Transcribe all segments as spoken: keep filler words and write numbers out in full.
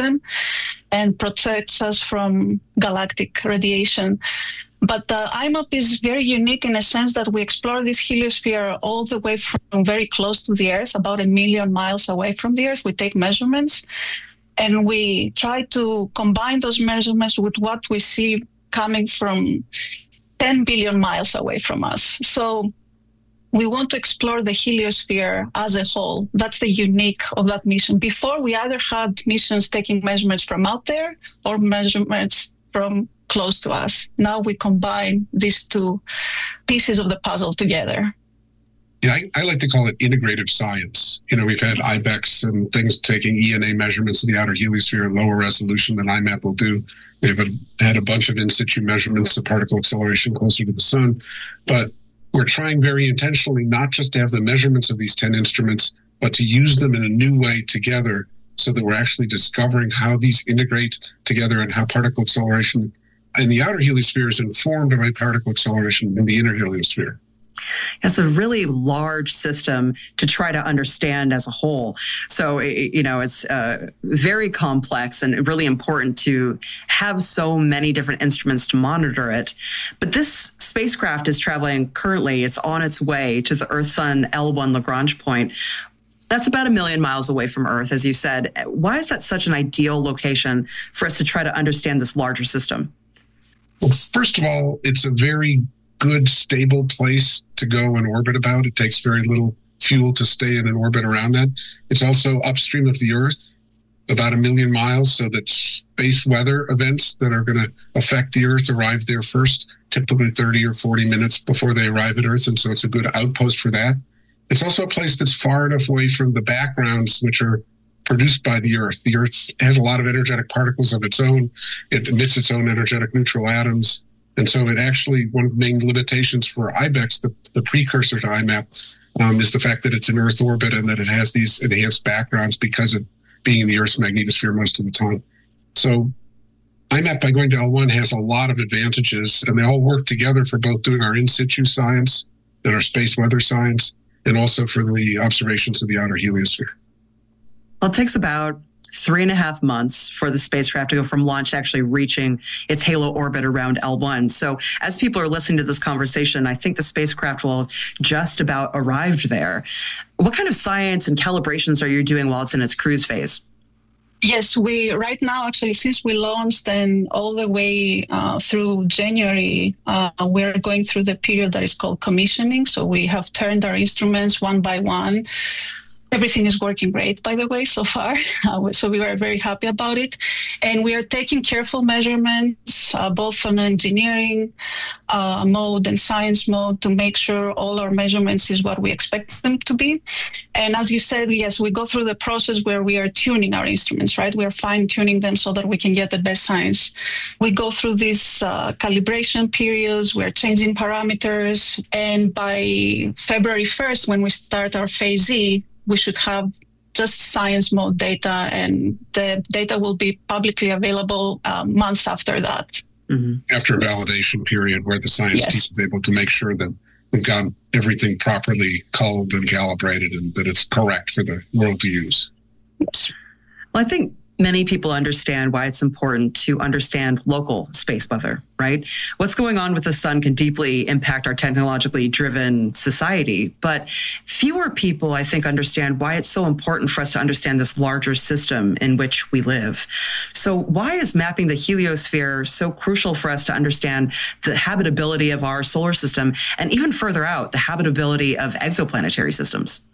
system and protects us from galactic radiation. But the I M A P is very unique in a sense that we explore this heliosphere all the way from very close to the Earth, about a million miles away from the Earth. We take measurements and we try to combine those measurements with what we see coming from ten billion miles away from us. So we want to explore the heliosphere as a whole. That's the unique of that mission. Before, we either had missions taking measurements from out there or measurements from close to us. Now we combine these two pieces of the puzzle together. Yeah, I, I like to call it integrative science. You know, we've had I BEX and things taking E N A measurements of the outer heliosphere at lower resolution than I M A P will do. They've had a bunch of in situ measurements of particle acceleration closer to the sun. But we're trying very intentionally not just to have the measurements of these ten instruments, but to use them in a new way together so that we're actually discovering how these integrate together and how particle acceleration in the outer heliosphere is informed by particle acceleration in the inner heliosphere. It's a really large system to try to understand as a whole. So, you know, it's uh, very complex and really important to have so many different instruments to monitor it. But this spacecraft is traveling currently, it's on its way to the Earth-Sun L one Lagrange point. That's about a million miles away from Earth, as you said. Why is that such an ideal location for us to try to understand this larger system? Well, first of all, it's a very good, stable place to go and orbit about. It takes very little fuel to stay in an orbit around that. It's also upstream of the Earth, about a million miles, so that space weather events that are going to affect the Earth arrive there first, typically thirty or forty minutes before they arrive at Earth, and so it's a good outpost for that. It's also a place that's far enough away from the backgrounds which are produced by the Earth. The Earth has a lot of energetic particles of its own. It emits its own energetic neutral atoms. And so it actually, one of the main limitations for I BEX, the, the precursor to I M A P, um, is the fact that it's in Earth orbit and that it has these enhanced backgrounds because of being in the Earth's magnetosphere most of the time. So I M A P, by going to L one, has a lot of advantages, and they all work together for both doing our in situ science and our space weather science, and also for the observations of the outer heliosphere. Well, it takes about three and a half months for the spacecraft to go from launch to actually reaching its halo orbit around L one. So as people are listening to this conversation, I think the spacecraft will have just about arrived there. What kind of science and calibrations are you doing while it's in its cruise phase? Yes, we right now, actually, since we launched and all the way uh, through January, uh, we're going through the period that is called commissioning. So we have turned our instruments one by one. Everything is working great, by the way, so far. Uh, so we were very happy about it. And we are taking careful measurements, uh, both on engineering uh, mode and science mode, to make sure all our measurements is what we expect them to be. And as you said, yes, we go through the process where we are tuning our instruments, right? We are fine-tuning them so that we can get the best science. We go through these uh, calibration periods, we're changing parameters, and by February first, when we start our phase Z, we should have just science mode data, and the data will be publicly available uh, months after that. Mm-hmm. After a validation period where the science yes. team is able to make sure that we've got everything properly culled and calibrated and that it's correct for the world to use. Yes. Well, I think many people understand why it's important to understand local space weather, right? What's going on with the sun can deeply impact our technologically driven society, but fewer people, I think, understand why it's so important for us to understand this larger system in which we live. So why is mapping the heliosphere so crucial for us to understand the habitability of our solar system, and even further out, the habitability of exoplanetary systems?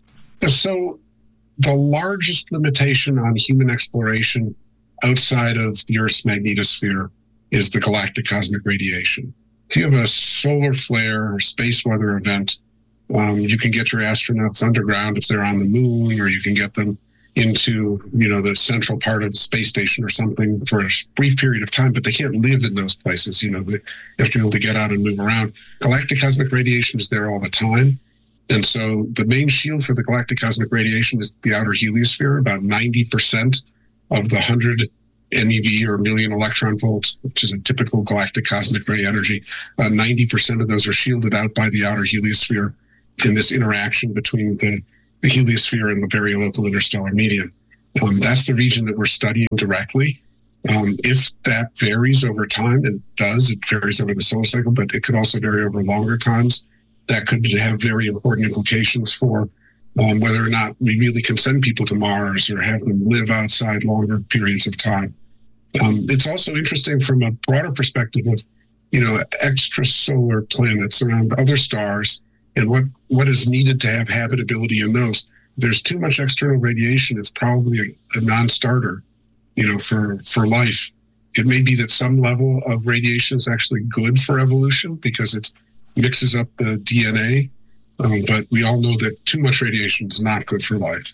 So the largest limitation on human exploration outside of the Earth's magnetosphere is the galactic cosmic radiation. If you have a solar flare or space weather event, um, you can get your astronauts underground if they're on the moon, or you can get them into, you know, the central part of the space station or something for a brief period of time, but they can't live in those places. You know, they have to be able to get out and move around. Galactic cosmic radiation is there all the time. And so the main shield for the galactic cosmic radiation is the outer heliosphere. About ninety percent of the one hundred M E V, or million electron volts, which is a typical galactic cosmic ray energy, uh, ninety percent of those are shielded out by the outer heliosphere in this interaction between the, the heliosphere and the very local interstellar medium. Um, that's the region that we're studying directly. Um, if that varies over time, and it does, it varies over the solar cycle, but it could also vary over longer times. That could have very important implications for um, whether or not we really can send people to Mars or have them live outside longer periods of time. Um, it's also interesting from a broader perspective of, you know, extrasolar planets around other stars and what, what is needed to have habitability in those. If there's too much external radiation, it's probably a, a non-starter, you know, for, for life. It may be that some level of radiation is actually good for evolution because it mixes up the D N A, um, but we all know that too much radiation is not good for life.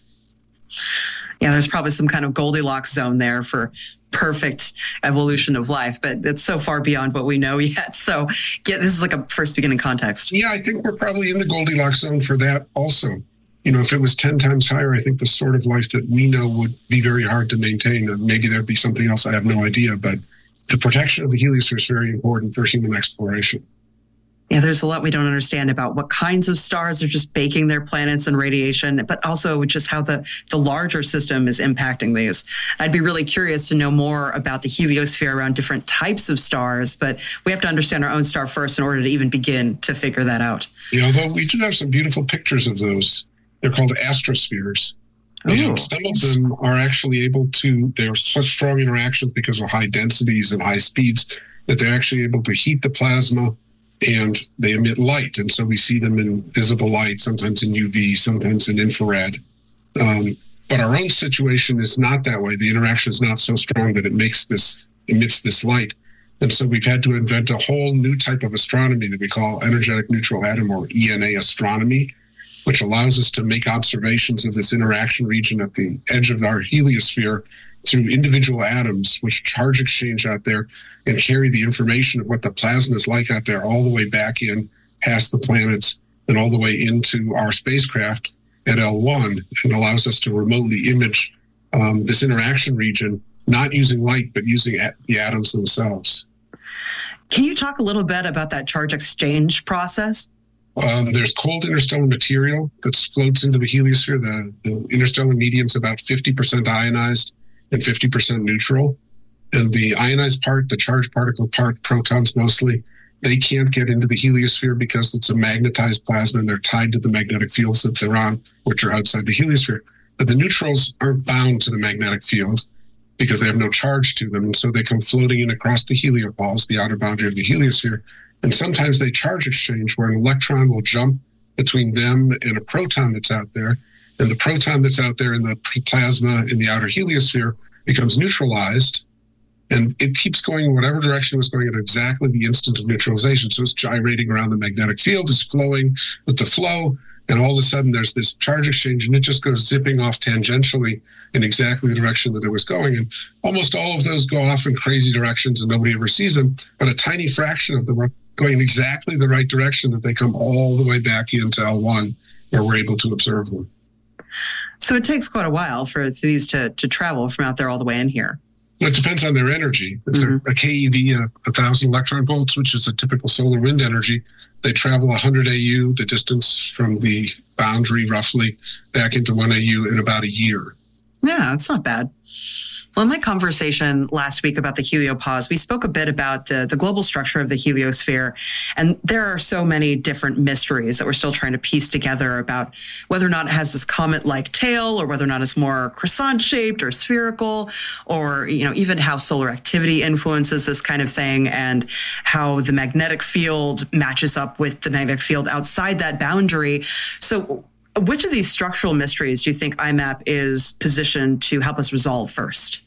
Yeah, there's probably some kind of Goldilocks zone there for perfect evolution of life, but it's so far beyond what we know yet. So yeah, this is like a first beginning context. Yeah, I think we're probably in the Goldilocks zone for that also. You know, if it was ten times higher, I think the sort of life that we know would be very hard to maintain. And maybe there'd be something else, I have no idea. But the protection of the heliosphere is very important for human exploration. Yeah, there's a lot we don't understand about what kinds of stars are just baking their planets and radiation, but also just how the, the larger system is impacting these. I'd be really curious to know more about the heliosphere around different types of stars, but we have to understand our own star first in order to even begin to figure that out. Yeah, although we do have some beautiful pictures of those. They're called astrospheres. Ooh. And some of them are actually able to, they're such strong interactions because of high densities and high speeds that they're actually able to heat the plasma and they emit light. And so we see them in visible light, sometimes in U V, sometimes in infrared. Um, but our own situation is not that way. The interaction is not so strong that it makes this, emits this light. And so we've had to invent a whole new type of astronomy that we call energetic neutral atom, or E N A astronomy, which allows us to make observations of this interaction region at the edge of our heliosphere through individual atoms, which charge exchange out there and carry the information of what the plasma is like out there all the way back in past the planets and all the way into our spacecraft at L one, and allows us to remotely image um, this interaction region, not using light, but using at the atoms themselves. Can you talk a little bit about that charge exchange process? Um, there's cold interstellar material that floats into the heliosphere. The, the interstellar medium is about fifty percent ionized and fifty percent neutral. And the ionized part, the charged particle part, protons mostly, they can't get into the heliosphere because it's a magnetized plasma and they're tied to the magnetic fields that they're on, which are outside the heliosphere. But the neutrals aren't bound to the magnetic field because they have no charge to them. And so they come floating in across the heliopoles, the outer boundary of the heliosphere. And sometimes they charge exchange where an electron will jump between them and a proton that's out there. And the proton that's out there in the plasma in the outer heliosphere becomes neutralized. And it keeps going in whatever direction it was going at exactly the instant of neutralization. So it's gyrating around the magnetic field, it's flowing with the flow. And all of a sudden there's this charge exchange and it just goes zipping off tangentially in exactly the direction that it was going. And almost all of those go off in crazy directions and nobody ever sees them. But a tiny fraction of them are going in exactly the right direction that they come all the way back into L one where we're able to observe them. So it takes quite a while for these to, to travel from out there all the way in here. It depends on their energy. If Mm-hmm. they're a K E V, a, a thousand electron volts, which is a typical solar wind energy, they travel one hundred A U, the distance from the boundary roughly, back into one A U in about a year. Yeah, that's not bad. Well, in my conversation last week about the heliopause, we spoke a bit about the, the global structure of the heliosphere. And there are so many different mysteries that we're still trying to piece together about whether or not it has this comet-like tail, or whether or not it's more croissant-shaped or spherical, or, you know, even how solar activity influences this kind of thing, and how the magnetic field matches up with the magnetic field outside that boundary. So which of these structural mysteries do you think I MAP is positioned to help us resolve first?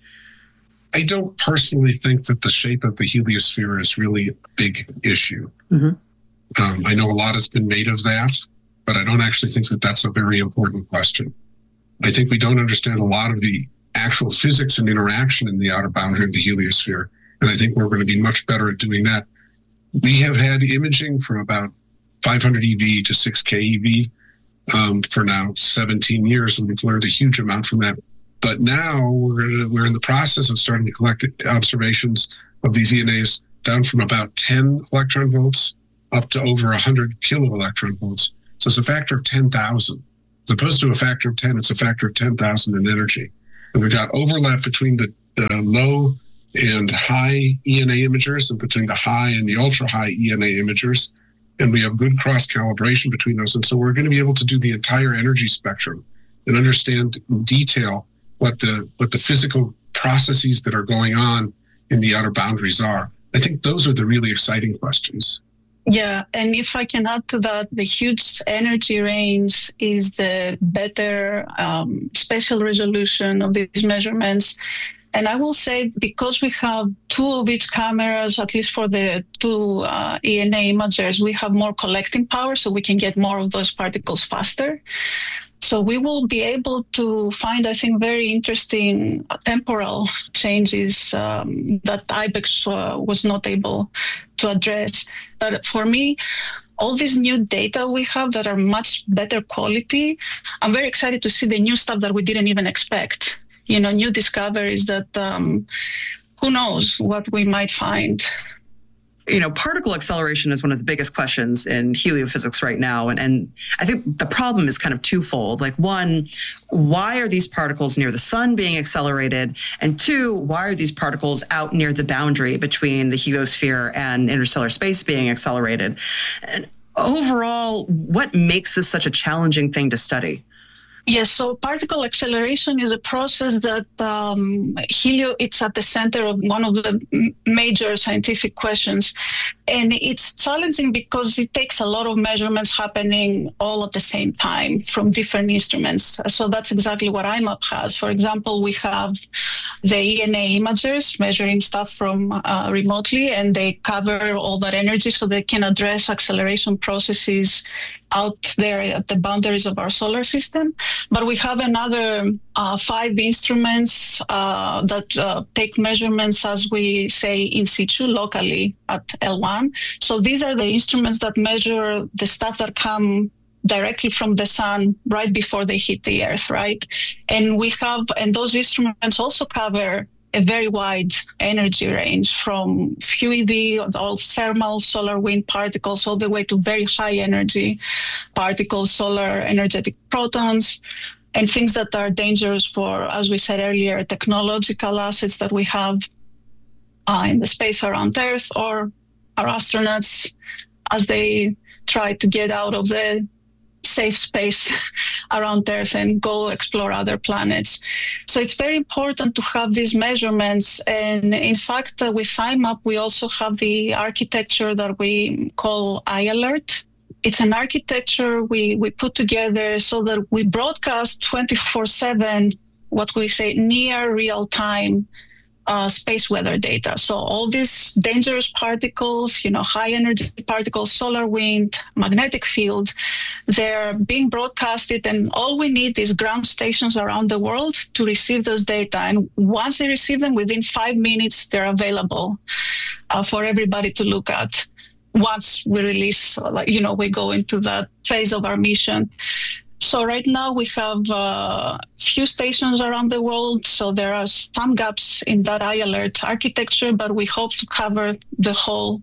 I don't personally think that the shape of the heliosphere is really a big issue. Mm-hmm. Um, I know a lot has been made of that, but I don't actually think that that's a very important question. I think we don't understand a lot of the actual physics and interaction in the outer boundary of the heliosphere, and I think we're going to be much better at doing that. We have had imaging from about five hundred E V to six K E V um, for now seventeen years, and we've learned a huge amount from that. But now we're we're in the process of starting to collect observations of these E N As down from about ten electron volts up to over one hundred kilo electron volts. So it's a factor of ten thousand. As opposed to a factor of ten, it's a factor of ten thousand in energy. And we've got overlap between the, the low and high E N A imagers and between the high and the ultra high E N A imagers. And we have good cross calibration between those. And so we're going to be able to do the entire energy spectrum and understand in detail what the what the physical processes that are going on in the outer boundaries are. I think those are the really exciting questions. Yeah, and if I can add to that, the huge energy range is the better um, spatial resolution of these measurements. And I will say, because we have two of each cameras, at least for the two uh, E N A imagers, we have more collecting power, so we can get more of those particles faster. So we will be able to find, I think, very interesting temporal changes um, that IBEX uh, was not able to address. But for me, all these new data we have that are much better quality, I'm very excited to see the new stuff that we didn't even expect. You know, new discoveries that um, who knows what we might find. You know, particle acceleration is one of the biggest questions in heliophysics right now. And, and I think the problem is kind of twofold. Like, one, why are these particles near the sun being accelerated? And two, why are these particles out near the boundary between the heliosphere and interstellar space being accelerated? And overall, what makes this such a challenging thing to study? Yes, so particle acceleration is a process that um, helio, it's at the center of one of the major scientific questions. And it's challenging because it takes a lot of measurements happening all at the same time from different instruments. So that's exactly what I MAP has. For example, we have the E N A imagers measuring stuff from uh, remotely, and they cover all that energy so they can address acceleration processes out there at the boundaries of our solar system. But we have another uh, five instruments uh, that uh, take measurements, as we say, in situ, locally at L one. So these are the instruments that measure the stuff that come directly from the sun right before they hit the earth, right? And we have, and those instruments also cover a very wide energy range, from few E V, all thermal solar wind particles, all the way to very high energy particles, solar energetic protons, and things that are dangerous for, as we said earlier, technological assets that we have uh, in the space around Earth, or our astronauts as they try to get out of the safe space around Earth and go explore other planets. So it's very important to have these measurements. And in fact, uh, with I MAP, we also have the architecture that we call iAlert. It's an architecture we, we put together so that we broadcast twenty-four seven, what we say, near real-time Uh, space weather data. So all these dangerous particles, you know, high energy particles, solar wind, magnetic field, they're being broadcasted, and all we need is ground stations around the world to receive those data. And once they receive them, within five minutes, they're available uh, for everybody to look at. Once we release, like, you know, we go into that phase of our mission. So right now we have a uh, few stations around the world. So there are some gaps in that iAlert architecture, but we hope to cover the whole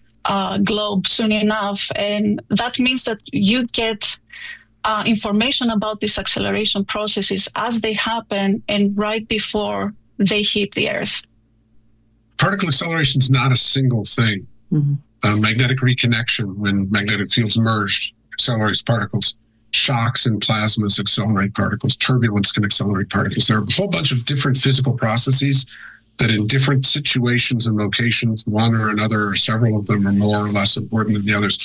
uh, globe soon enough. And that means that you get uh, information about these acceleration processes as they happen and right before they hit the Earth. Particle acceleration is not a single thing. Mm-hmm. Uh, magnetic reconnection, when magnetic fields merge, accelerates particles. Shocks and plasmas accelerate particles. Turbulence can accelerate particles. There are a whole bunch of different physical processes that in different situations and locations, one or another, or several of them are more or less important than the others.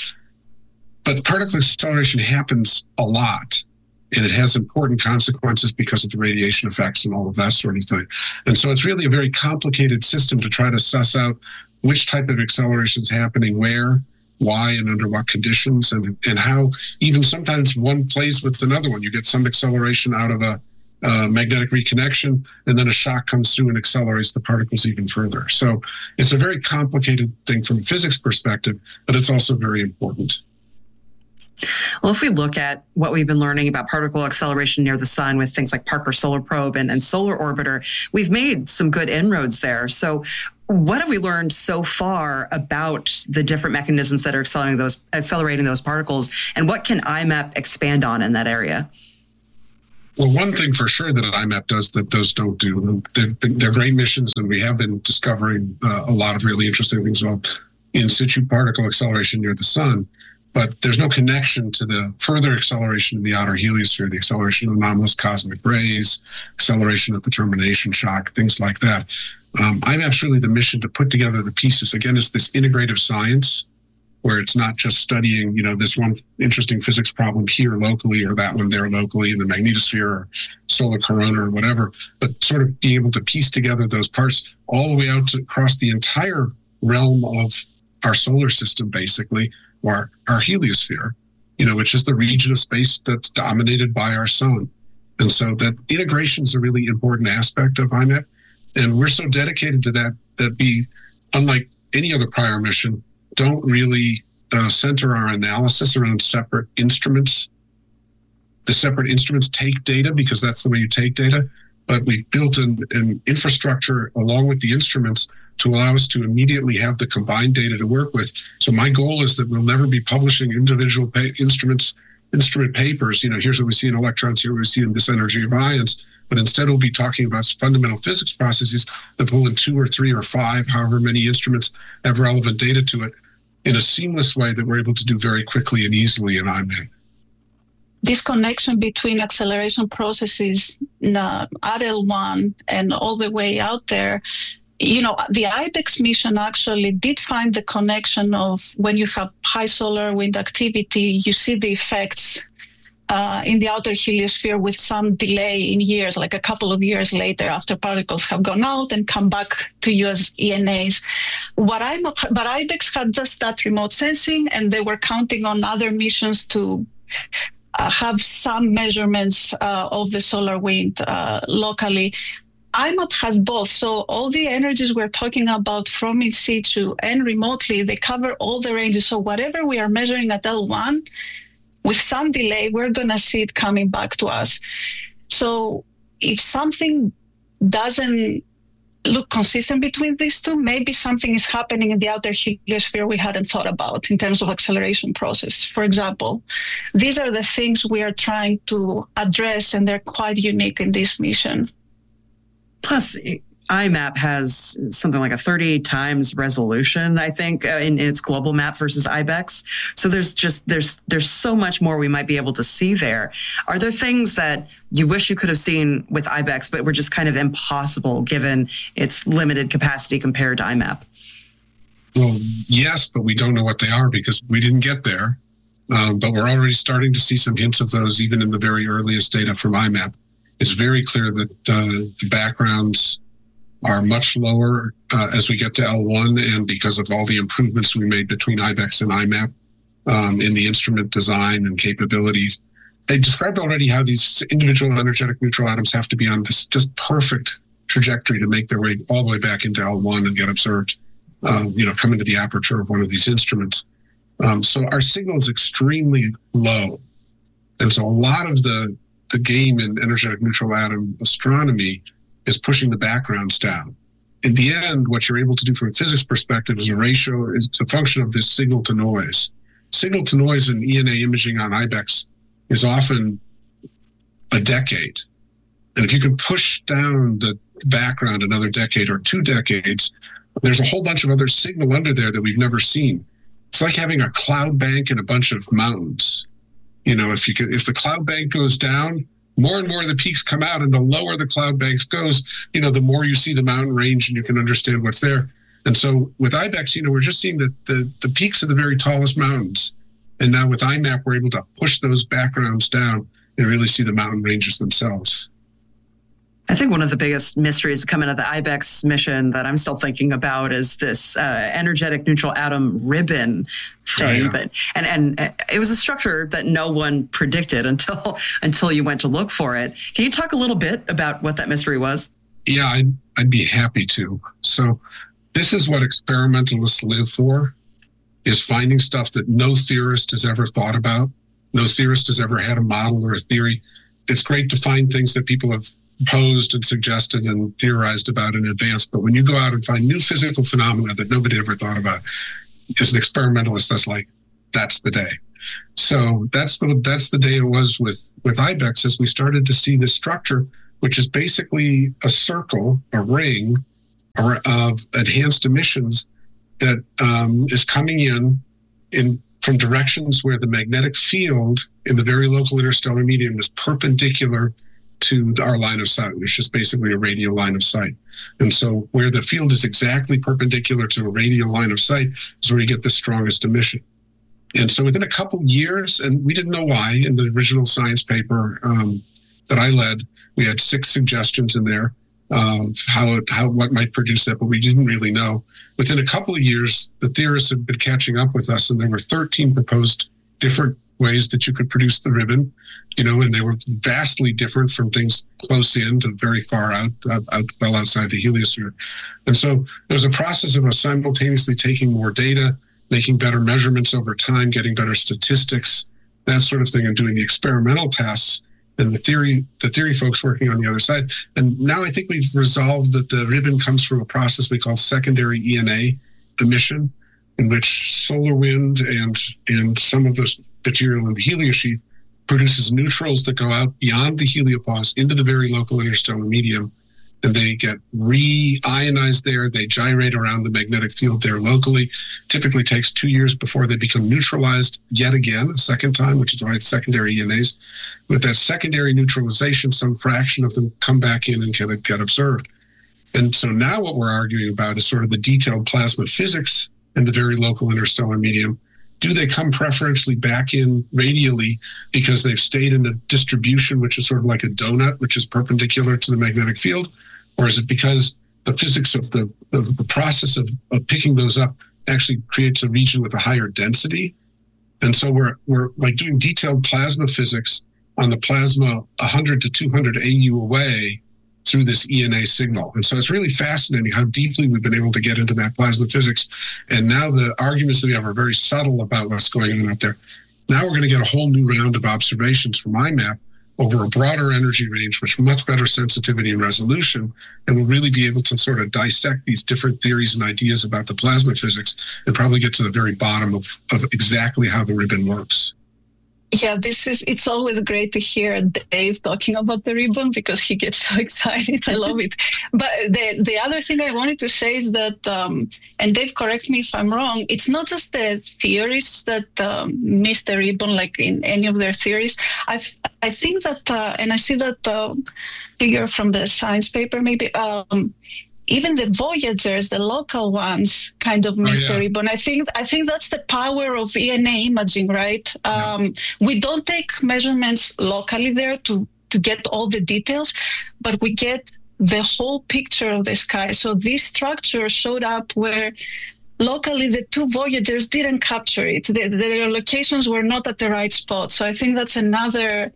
But particle acceleration happens a lot, and it has important consequences because of the radiation effects and all of that sort of thing. And so it's really a very complicated system to try to suss out which type of acceleration is happening where, why, and under what conditions, and, and how even sometimes one plays with another one. You get some acceleration out of a uh, magnetic reconnection, and then a shock comes through and accelerates the particles even further. So it's a very complicated thing from a physics perspective, but it's also very important. Well, if we look at what we've been learning about particle acceleration near the sun with things like Parker Solar Probe and, and Solar Orbiter, we've made some good inroads there. So what have we learned so far about the different mechanisms that are accelerating those, accelerating those particles, and what can I MAP expand on in that area? Well, one thing for sure that I MAP does that those don't do, they've been, they're great missions, and we have been discovering uh, a lot of really interesting things about in situ particle acceleration near the sun, but there's no connection to the further acceleration in the outer heliosphere, the acceleration of anomalous cosmic rays, acceleration at the termination shock, things like that. Um, I MAP's really the mission to put together the pieces. Again, it's this integrative science where it's not just studying, you know, this one interesting physics problem here locally or that one there locally in the magnetosphere or solar corona or whatever, but sort of being able to piece together those parts all the way out to across the entire realm of our solar system, basically, or our heliosphere, you know, which is the region of space that's dominated by our sun. And so that integration is a really important aspect of I MAP. And we're so dedicated to that, that we, unlike any other prior mission, don't really uh, center our analysis around separate instruments. The separate instruments take data because that's the way you take data, but we've built an, an infrastructure along with the instruments to allow us to immediately have the combined data to work with. So my goal is that we'll never be publishing individual pa- instruments, instrument papers. You know, here's what we see in electrons, here what we see in this energy of ions. But instead, we'll be talking about fundamental physics processes that pull in two or three or five, however many instruments have relevant data to it, in a seamless way that we're able to do very quickly and easily in I MAP. This connection between acceleration processes uh, at L one and all the way out there, you know, the IBEX mission actually did find the connection of when you have high solar wind activity, you see the effects uh, in the outer heliosphere with some delay in years, like a couple of years later after particles have gone out and come back to you as E N As. What I, but IBEX had just that remote sensing, and they were counting on other missions to uh, have some measurements uh, of the solar wind uh, locally. I MAP has both. So all the energies we're talking about from in situ and remotely, they cover all the ranges. So whatever we are measuring at L one, with some delay, we're going to see it coming back to us. So if something doesn't look consistent between these two, maybe something is happening in the outer heliosphere we hadn't thought about in terms of acceleration process. For example, these are the things we are trying to address, and they're quite unique in this mission. Plus, I MAP has something like a thirty times resolution, I think, uh, in, in its global map versus IBEX. So there's just there's there's so much more we might be able to see there. Are there things that you wish you could have seen with IBEX, but were just kind of impossible given its limited capacity compared to I MAP? Well, yes, but we don't know what they are because we didn't get there. Um, but we're already starting to see some hints of those, even in the very earliest data from I MAP. It's very clear that uh, the backgrounds are much lower uh, as we get to L one, and because of all the improvements we made between IBEX and I MAP um, in the instrument design and capabilities. They described already how these individual energetic neutral atoms have to be on this just perfect trajectory to make their way all the way back into L one and get observed, um, you know, come into the aperture of one of these instruments. Um, so our signal is extremely low. And so a lot of the, the game in energetic neutral atom astronomy is pushing the backgrounds down. In the end, what you're able to do from a physics perspective is a ratio, is a function of this signal to noise. Signal to noise in E N A imaging on IBEX is often a decade. And if you can push down the background another decade or two decades, there's a whole bunch of other signal under there that we've never seen. It's like having a cloud bank and a bunch of mountains. You know, if you could, if the cloud bank goes down, more and more of the peaks come out, and the lower the cloud banks goes, you know, the more you see the mountain range and you can understand what's there. And so with IBEX, you know, we're just seeing the, the, the peaks of the very tallest mountains. And now with I MAP, we're able to push those backgrounds down and really see the mountain ranges themselves. I think one of the biggest mysteries coming out of the IBEX mission that I'm still thinking about is this uh, energetic neutral atom ribbon thing. Oh, yeah. that, and, and it was a structure that no one predicted until until you went to look for it. Can you talk a little bit about what that mystery was? Yeah, I'd, I'd be happy to. So this is what experimentalists live for, is finding stuff that no theorist has ever thought about. No theorist has ever had a model or a theory. It's great to find things that people have posed and suggested and theorized about in advance. But when you go out and find new physical phenomena that nobody ever thought about, as an experimentalist, that's like, that's the day. So that's the that's the day it was with with IBEX, as we started to see this structure, which is basically a circle, a ring of enhanced emissions that um, is coming in in from directions where the magnetic field in the very local interstellar medium is perpendicular to our line of sight, which is basically a radial line of sight. And so where the field is exactly perpendicular to a radial line of sight is where you get the strongest emission. And so within a couple years, and we didn't know why, in the original science paper um, that I led, we had six suggestions in there of how it, how what might produce that, but we didn't really know. Within a couple of years, the theorists have been catching up with us, and there were thirteen proposed different ways that you could produce the ribbon, you know, and they were vastly different from things close in to very far out, out, out well outside the heliosphere. And so there was a process of us simultaneously taking more data, making better measurements over time, getting better statistics, that sort of thing, and doing the experimental tests, and the theory, the theory folks working on the other side. And now I think we've resolved that the ribbon comes from a process we call secondary E N A emission, in which solar wind and, and some of the material in the heliosheath produces neutrals that go out beyond the heliopause into the very local interstellar medium, and they get re-ionized there. They gyrate around the magnetic field there locally. Typically takes two years before they become neutralized yet again, a second time, which is why it's secondary E N As. With that secondary neutralization, some fraction of them come back in and get, get observed. And so now what we're arguing about is sort of the detailed plasma physics in the very local interstellar medium. Do they come preferentially back in radially because they've stayed in a distribution which is sort of like a donut, which is perpendicular to the magnetic field? Or is it because the physics of the, of the process of, of picking those up actually creates a region with a higher density? And so we're we're like doing detailed plasma physics on the plasma one hundred to two hundred A U away through this E N A signal. And so it's really fascinating how deeply we've been able to get into that plasma physics. And now the arguments that we have are very subtle about what's going on out there. Now we're going to get a whole new round of observations from I MAP over a broader energy range, with much better sensitivity and resolution, and we'll really be able to sort of dissect these different theories and ideas about the plasma physics and probably get to the very bottom of, of exactly how the ribbon works. Yeah, this is, it's always great to hear Dave talking about the ribbon because he gets so excited. I love it. But the, the other thing I wanted to say is that, um, and Dave, correct me if I'm wrong, it's not just the theorists that um, miss the ribbon, like in any of their theories. I've, I think that, uh, and I see that uh, figure from the science paper, maybe, um, even the Voyagers, the local ones, kind of miss oh, yeah. the ribbon. I think I think that's the power of E N A imaging, right? Um, yeah. We don't take measurements locally there to, to get all the details, but we get the whole picture of the sky. So this structure showed up where locally the two Voyagers didn't capture it. The, their locations were not at the right spot. So I think that's another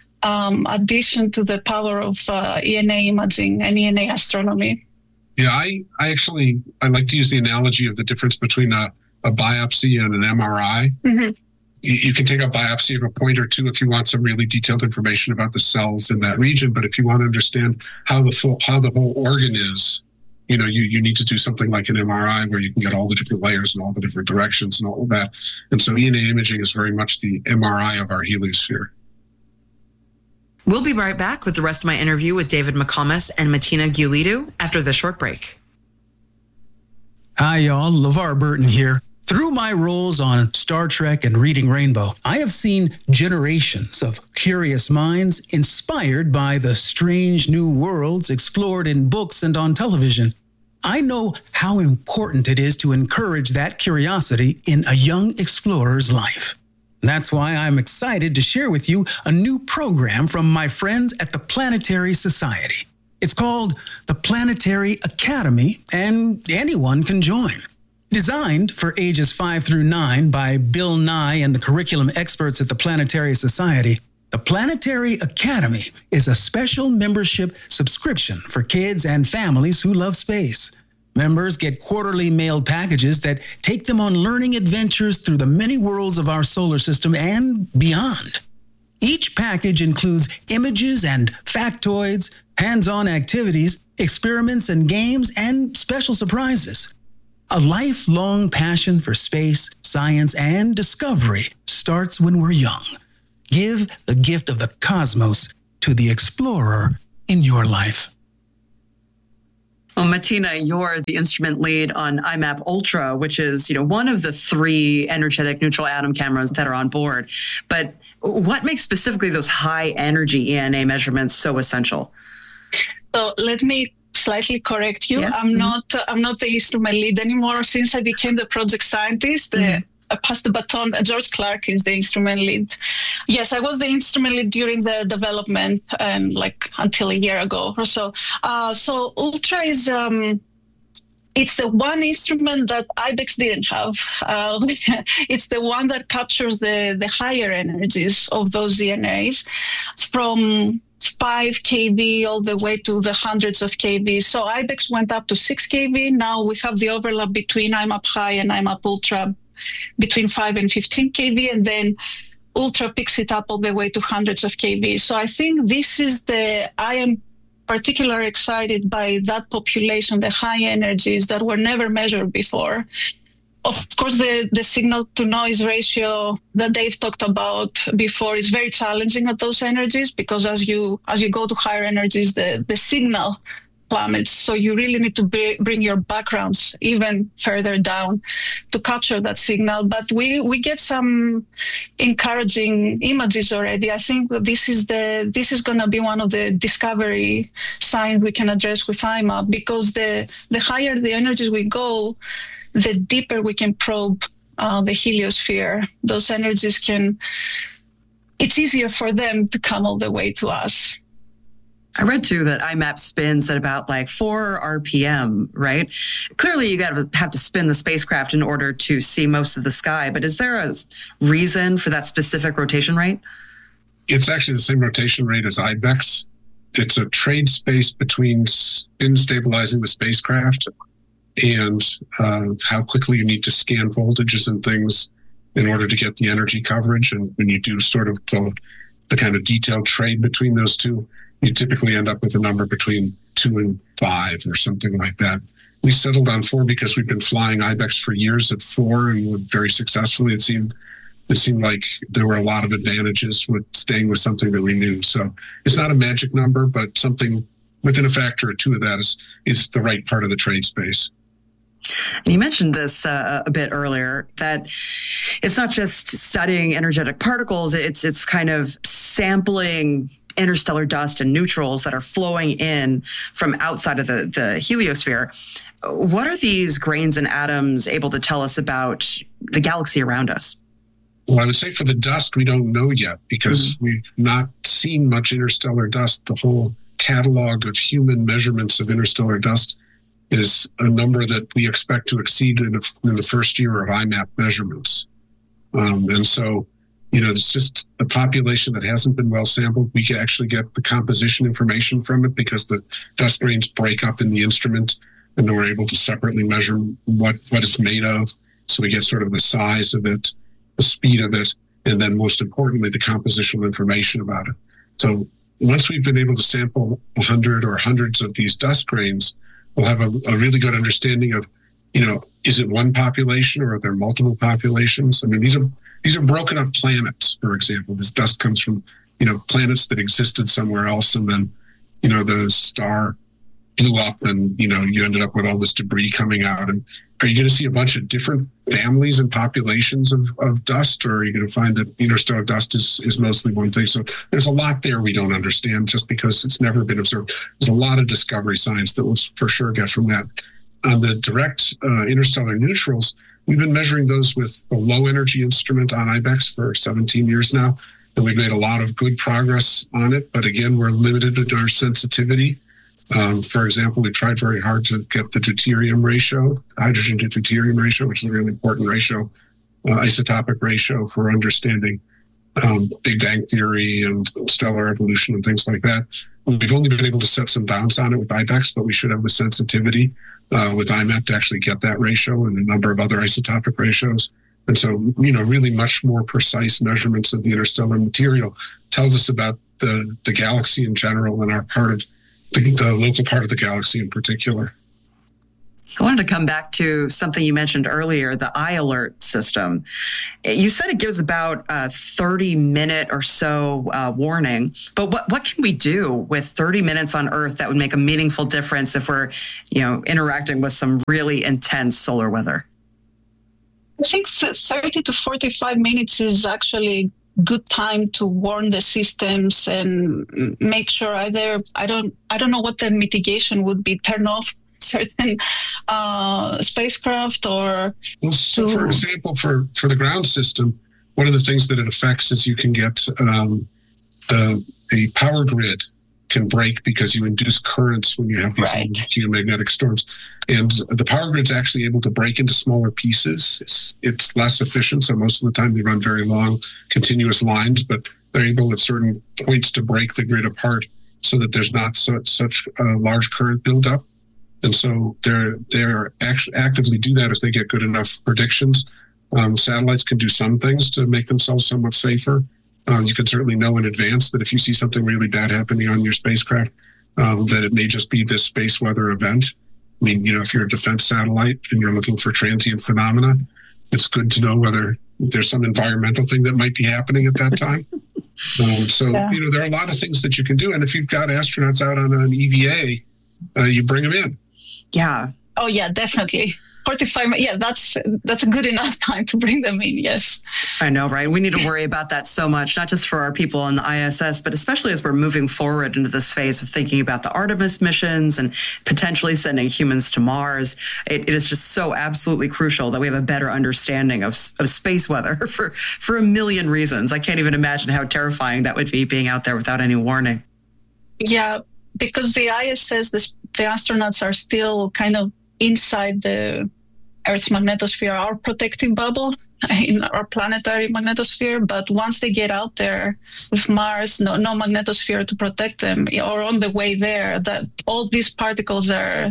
um, addition to the power of uh, E N A imaging and E N A astronomy. Yeah, I, I actually, I like to use the analogy of the difference between a, a biopsy and an M R I. Mm-hmm. You, you can take a biopsy of a point or two if you want some really detailed information about the cells in that region. But if you want to understand how the full, how the whole organ is, you know, you, you need to do something like an M R I where you can get all the different layers and all the different directions and all of that. And so E N A imaging is very much the M R I of our heliosphere. We'll be right back with the rest of my interview with David McComas and Martina Giulito after the short break. Hi, y'all. LeVar Burton here. Through my roles on Star Trek and Reading Rainbow, I have seen generations of curious minds inspired by the strange new worlds explored in books and on television. I know how important it is to encourage that curiosity in a young explorer's life. That's why I'm excited to share with you a new program from my friends at the Planetary Society. It's called the Planetary Academy, and anyone can join. Designed for ages five through nine by Bill Nye and the curriculum experts at the Planetary Society, the Planetary Academy is a special membership subscription for kids and families who love space. Members get quarterly mailed packages that take them on learning adventures through the many worlds of our solar system and beyond. Each package includes images and factoids, hands-on activities, experiments and games, and special surprises. A lifelong passion for space, science, and discovery starts when we're young. Give the gift of the cosmos to the explorer in your life. Well, Martina, you're the instrument lead on I MAP Ultra, which is, you know, one of the three energetic neutral atom cameras that are on board. But what makes specifically those high energy E N A measurements so essential? So let me slightly correct you. Yeah. I'm Mm-hmm. not. Uh, I'm not the instrument lead anymore. Since I became the project scientist, the, Mm-hmm. I passed the baton. Uh, George Clark is the instrument lead. Yes, I was the instrument lead during the development, and like until a year ago or so. Uh, so Ultra is. Um, It's the one instrument that IBEX didn't have. Uh, it's the one that captures the, the higher energies of those E N As from five K V all the way to the hundreds of K V. So IBEX went up to six K V. Now we have the overlap between I MAP High and I MAP Ultra between five and fifteen K V. And then Ultra picks it up all the way to hundreds of K V. So I think this is the, I am particularly excited by that population, the high energies that were never measured before. Of course, the, the signal to noise ratio that Dave talked about before is very challenging at those energies, because as you as you go to higher energies, the, the signal plummets. So you really need to be, bring your backgrounds even further down to capture that signal. But we, we get some encouraging images already. I think that this is the this is going to be one of the discovery signs we can address with I MAP, because the the higher the energies we go, the deeper we can probe uh, the heliosphere. Those energies can, it's easier for them to come all the way to us. I read too that I MAP spins at about like four R P M, right? Clearly you got to have to spin the spacecraft in order to see most of the sky, but is there a reason for that specific rotation rate? It's actually the same rotation rate as IBEX. It's a trade space between spin stabilizing the spacecraft and uh, how quickly you need to scan voltages and things in order to get the energy coverage. And when you do sort of the, the kind of detailed trade between those two, you typically end up with a number between two and five or something like that. We settled on four because we've been flying IBEX for years at four and very successfully. It seemed it seemed like there were a lot of advantages with staying with something that we knew. So it's not a magic number, but something within a factor or two of that is is the right part of the trade space. And you mentioned this uh, a bit earlier, that it's not just studying energetic particles, it's it's kind of sampling interstellar dust and neutrals that are flowing in from outside of the, the heliosphere. What are these grains and atoms able to tell us about the galaxy around us? Well, I would say for the dust, we don't know yet, because Mm-hmm. we've not seen much interstellar dust. The whole catalog of human measurements of interstellar dust is a number that we expect to exceed in, a, in the first year of I MAP measurements. Um, and so, you know, it's just a population that hasn't been well sampled. We can actually get the composition information from it because the dust grains break up in the instrument, and then we're able to separately measure what, what it's made of. So we get sort of the size of it, the speed of it, and then most importantly, the compositional information about it. So once we've been able to sample a hundred or hundreds of these dust grains, we'll have a, a really good understanding of, you know, is it one population or are there multiple populations? I mean, these are these are broken up planets, for example. This dust comes from, you know, planets that existed somewhere else, and then, you know, the star blew up and, you know, you ended up with all this debris coming out. And are you going to see a bunch of different families and populations of, of dust, or are you going to find that interstellar dust is, is mostly one thing? So there's a lot there we don't understand just because it's never been observed. There's a lot of discovery science that we'll for sure get from that. On the direct uh, interstellar neutrals, we've been measuring those with a low energy instrument on IBEX for seventeen years now, and we've made a lot of good progress on it. But again, we're limited in our sensitivity. Um, for example, we tried very hard to get the deuterium ratio, hydrogen to deuterium ratio, which is a really important ratio, uh, isotopic ratio for understanding um, Big Bang theory and stellar evolution and things like that. We've only been able to set some bounds on it with IBEX, but we should have the sensitivity uh, with I MAP to actually get that ratio and a number of other isotopic ratios. And so, you know, really much more precise measurements of the interstellar material tells us about the, the galaxy in general and our part of the, the local part of the galaxy in particular. A wanted to come back to something you mentioned earlier, the iAlert system. You said it gives about a thirty minute or so uh, warning, but what, what can we do with thirty minutes on Earth that would make a meaningful difference if we're, you know, interacting with some really intense solar weather? I think thirty to forty-five minutes is actually good time to warn the systems and make sure either, I don't, I don't know what the mitigation would be, turn off certain uh, spacecraft or... Well, so for example, for, for the ground system, one of the things that it affects is you can get um, the, the power grid can break because you induce currents when you have these right. geomagnetic storms. And the power grid's actually able to break into smaller pieces. It's, it's less efficient, so most of the time they run very long, continuous lines, but they're able at certain points to break the grid apart so that there's not so, such a large current buildup. And so they're they're act- actively do that as they get good enough predictions. Um, satellites can do some things to make themselves somewhat safer. Um, you can certainly know in advance that if you see something really bad happening on your spacecraft, um, that it may just be this space weather event. I mean, you know, if you're a defense satellite and you're looking for transient phenomena, it's good to know whether there's some environmental thing that might be happening at that time. um, so, yeah. you know, there are a lot of things that you can do. And if you've got astronauts out on an E V A, uh, you bring them in. Yeah. Oh, yeah, definitely. forty-five, yeah, that's that's a good enough time to bring them in, yes. I know, right? We need to worry about that so much, not just for our people on the I S S, but especially as we're moving forward into this phase of thinking about the Artemis missions and potentially sending humans to Mars. It, it is just so absolutely crucial that we have a better understanding of, of space weather for, for a million reasons. I can't even imagine how terrifying that would be, being out there without any warning. Yeah, because the I S S, the, the astronauts are still kind of inside the Earth's magnetosphere, our protective bubble in our planetary magnetosphere. But once they get out there with Mars, no, no magnetosphere to protect them, or on the way there, that all these particles are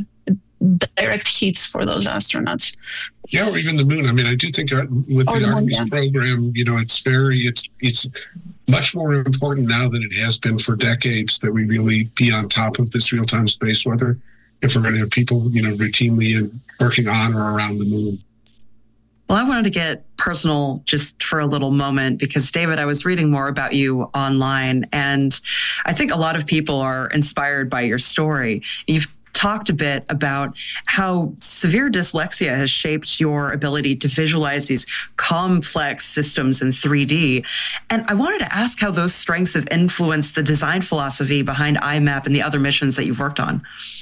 direct hits for those astronauts. Yeah, or even the moon. I mean, I do think with or the, the Artemis moon, yeah. program, you know, it's very, it's it's much more important now than it has been for decades that we really be on top of this real-time space weather if we're going to have people, you know, routinely and working on or around the moon. Well, I wanted to get personal just for a little moment because, David, I was reading more about you online, and I think a lot of people are inspired by your story. You've talked a bit about how severe dyslexia has shaped your ability to visualize these complex systems in three D. And I wanted to ask how those strengths have influenced the design philosophy behind I MAP and the other missions that you've worked on.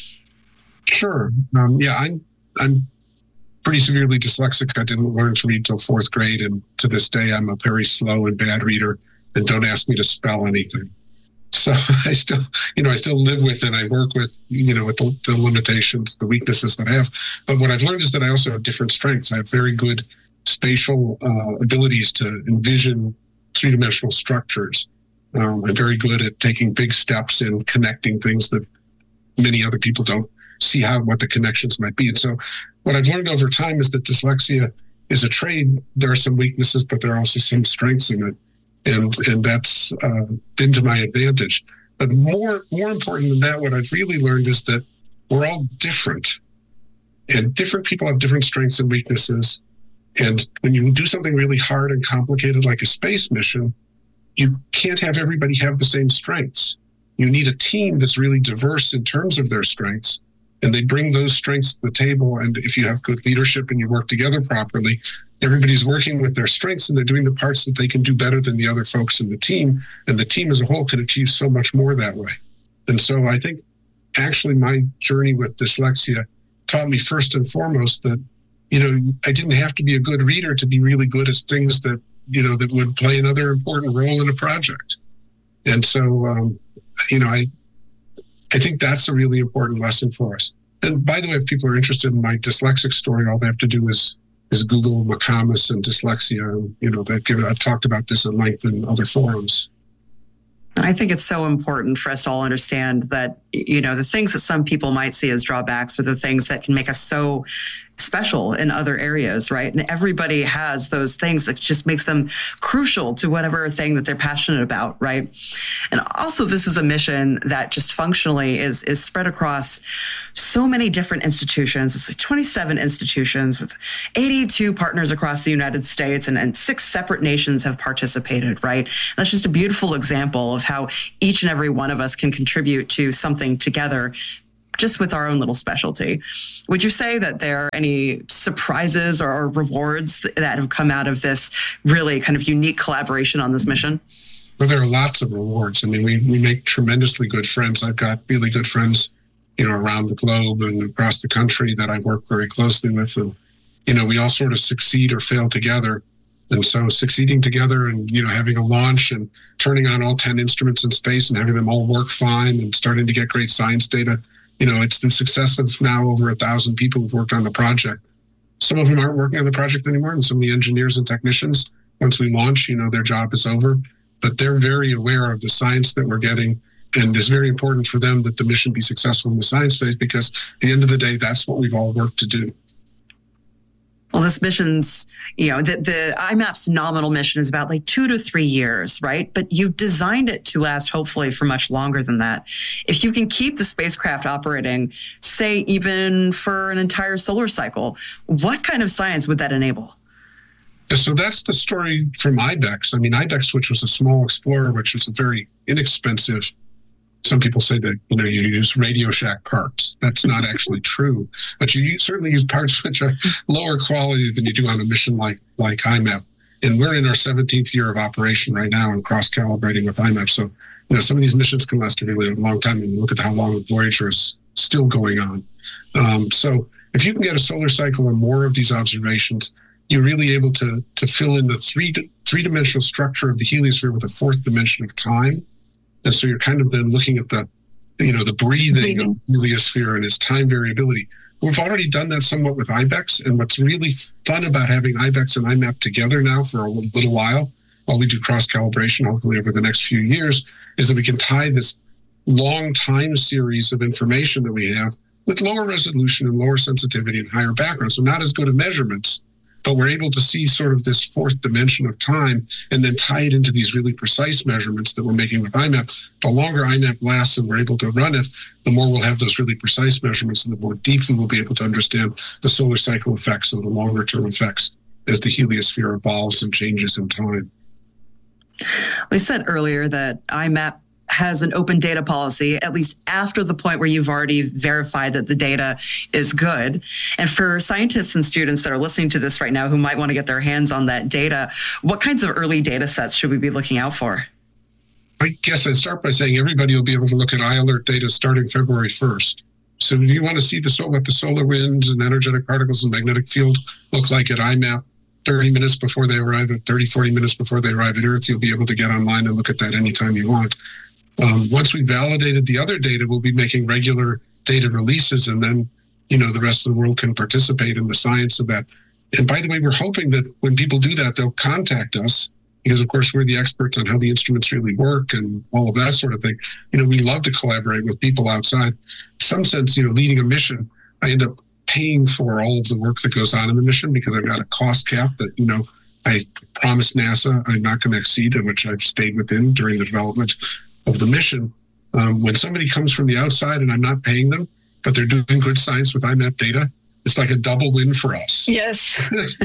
Sure. Um, yeah, I'm I'm pretty severely dyslexic. I didn't learn to read till fourth grade, and to this day, I'm a very slow and bad reader. And don't ask me to spell anything. So I still, you know, I still live with and I work with, you know, with the, the limitations, the weaknesses that I have. But what I've learned is that I also have different strengths. I have very good spatial uh, abilities to envision three-dimensional structures. Um, I'm very good at taking big steps in connecting things that many other people don't see how what the connections might be. And so what I've learned over time is that dyslexia is a trait. There are some weaknesses, but there are also some strengths in it. And and that's uh, been to my advantage. But more more important than that, what I've really learned is that we're all different. And different people have different strengths and weaknesses. And when you do something really hard and complicated like a space mission, you can't have everybody have the same strengths. You need a team that's really diverse in terms of their strengths. And they bring those strengths to the table. And if you have good leadership and you work together properly, everybody's working with their strengths and they're doing the parts that they can do better than the other folks in the team. And the team as a whole can achieve so much more that way. And so I think actually my journey with dyslexia taught me first and foremost that, you know, I didn't have to be a good reader to be really good at things that, you know, that would play another important role in a project. And so, um, you know, I, I think that's a really important lesson for us. And by the way, if people are interested in my dyslexic story, all they have to do is is Google McComas and dyslexia. You know, that give, I've talked about this at length in other forums. I think it's so important for us to all understand that you know, the things that some people might see as drawbacks are the things that can make us so special in other areas, right? And everybody has those things that just makes them crucial to whatever thing that they're passionate about, right? And also, this is a mission that just functionally is is spread across so many different institutions. It's like twenty-seven institutions with eighty-two partners across the United States, and, and six separate nations have participated, right? And that's just a beautiful example of how each and every one of us can contribute to something together, just with our own little specialty. Would you say that there are any surprises or rewards that have come out of this really kind of unique collaboration on this mission? Well, there are lots of rewards. I mean, we, we make tremendously good friends. I've got really good friends, you know, around the globe and across the country that I work very closely with. And, you know, we all sort of succeed or fail together. And so succeeding together and, you know, having a launch and turning on all ten instruments in space and having them all work fine and starting to get great science data, you know, it's the success of now over a thousand people who've worked on the project. Some of them aren't working on the project anymore, and some of the engineers and technicians, once we launch, you know, their job is over. But they're very aware of the science that we're getting, and it's very important for them that the mission be successful in the science phase, because at the end of the day, that's what we've all worked to do. Well, this mission's, you know, the, the I MAP's nominal mission is about like two to three years, right? But you've designed it to last hopefully for much longer than that. If you can keep the spacecraft operating, say even for an entire solar cycle, what kind of science would that enable? So that's the story from IBEX. I mean, IBEX, which was a small explorer, which was a very inexpensive, some people say that, you know, you use Radio Shack parts. That's not actually true, but you use, certainly use parts which are lower quality than you do on a mission like like I MAP. And we're in our seventeenth year of operation right now and cross-calibrating with I MAP. So, you know, some of these missions can last a really long time. And look at how long Voyager is still going on. Um, so if you can get a solar cycle or more of these observations, you're really able to to fill in the three three-dimensional structure of the heliosphere with a fourth dimension of time. And so you're kind of then looking at the, you know, the breathing, breathing. of the heliosphere and its time variability. We've already done that somewhat with IBEX. And what's really fun about having IBEX and I MAP together now for a little while, while we do cross-calibration, hopefully over the next few years, is that we can tie this long time series of information that we have with lower resolution and lower sensitivity and higher background. So not as good at measurements, but we're able to see sort of this fourth dimension of time and then tie it into these really precise measurements that we're making with I MAP. The longer I MAP lasts and we're able to run it, the more we'll have those really precise measurements, and the more deeply we'll be able to understand the solar cycle effects and the longer term effects as the heliosphere evolves and changes in time. We said earlier that I MAP has an open data policy, at least after the point where you've already verified that the data is good. And for scientists and students that are listening to this right now who might want to get their hands on that data, what kinds of early data sets should we be looking out for? I guess I'd start by saying everybody will be able to look at iAlert data starting February first. So if you want to see the solar, what the solar winds and energetic particles and magnetic field look like at I MAP, thirty minutes before they arrive, at thirty, forty minutes before they arrive at Earth, you'll be able to get online and look at that anytime you want. Um, once we validated the other data, we'll be making regular data releases, and then, you know, the rest of the world can participate in the science of that. And by the way, we're hoping that when people do that, they'll contact us because, of course, we're the experts on how the instruments really work and all of that sort of thing. You know, we love to collaborate with people outside. In some sense, you know, leading a mission, I end up paying for all of the work that goes on in the mission because I've got a cost cap that, you know, I promised NASA I'm not going to exceed, and which I've stayed within during the development of the mission. Um, when somebody comes from the outside and I'm not paying them, but they're doing good science with I MAP data, it's like a double win for us. Yes.